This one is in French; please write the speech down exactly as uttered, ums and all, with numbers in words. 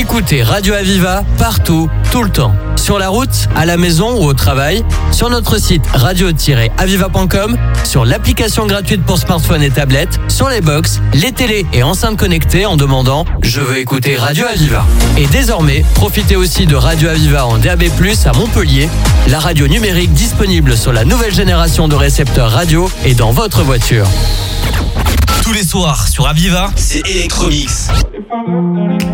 Écoutez Radio Aviva partout, tout le temps. Sur la route, à la maison ou au travail, sur notre site radio tiret aviva point com, sur l'application gratuite pour smartphone et tablette, sur les box, les télés et enceintes connectées en demandant « Je veux écouter Radio Aviva ». Et désormais, profitez aussi de Radio Aviva en D A B plus, à Montpellier, la radio numérique disponible sur la nouvelle génération de récepteurs radio et dans votre voiture. Tous les soirs sur Aviva, c'est Electromix.